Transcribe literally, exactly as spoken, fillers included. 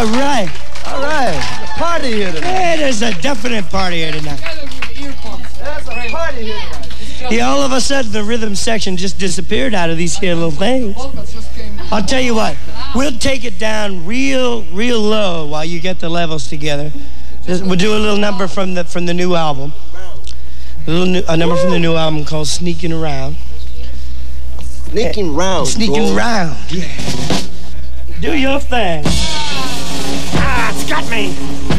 All right. All right. There's a party here tonight. Yeah, there's a definite party here tonight. There's a party here tonight. Yeah, all of a sudden the rhythm section just disappeared out of these here little things. I'll tell you what, we'll take it down real, real low while you get the levels together. We'll do a little number from the from the new album. A little new, a number from the new album called "Sneaking Around." Sneaking round. Sneaking bro. round. Yeah. Do your thing. Ah, it's got me.